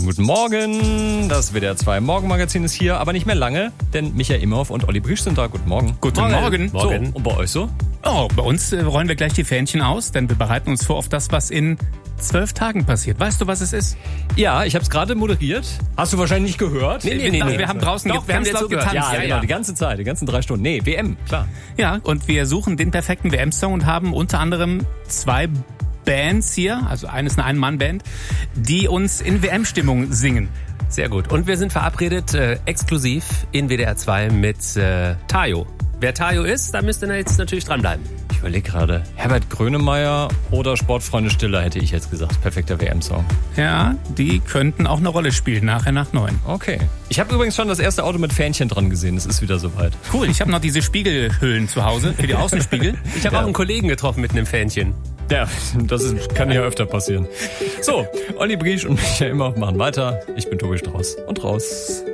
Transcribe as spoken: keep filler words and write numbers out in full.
Guten Morgen, das W D R zwei Morgenmagazin ist hier, aber nicht mehr lange, denn Michael Imhoff und Olli Briesch sind da. Guten Morgen. Guten Morgen. Morgen. So, und bei euch so? Oh, bei uns äh, rollen wir gleich die Fähnchen aus, denn wir bereiten uns vor auf das, was in zwölf Tagen passiert. Weißt du, was es ist? Ja, ich habe es gerade moderiert. Hast du wahrscheinlich nicht gehört? Nee, nee, nee. nee. Wir haben draußen Doch, ge- ganz wir haben laut jetzt getanzt. Ja, ja, genau, die ganze Zeit, die ganzen drei Stunden. Nee, W M, klar. Ja, und wir suchen den perfekten W M-Song und haben unter anderem zwei Bands hier, also eine ist eine Ein-Mann-Band, die uns in W M-Stimmung singen. Sehr gut. Und wir sind verabredet, äh, exklusiv in W D R zwei mit äh, Tayo. Wer Tayo ist, da müsst ihr jetzt natürlich dranbleiben. Ich überlege gerade, Herbert Grönemeyer oder Sportfreunde Stiller, hätte ich jetzt gesagt. Perfekter W M-Song. Ja, die könnten auch eine Rolle spielen, nachher nach neun. Okay. Ich habe übrigens schon das erste Auto mit Fähnchen dran gesehen. Es ist wieder soweit. Cool, ich habe noch diese Spiegelhüllen zu Hause für die Außenspiegel. Ich habe Ja. auch einen Kollegen getroffen mit einem Fähnchen. Ja, das ist, kann ja öfter passieren. So, Olli Briesch und Michael Imhoff machen weiter. Ich bin Tobi Strauß und raus.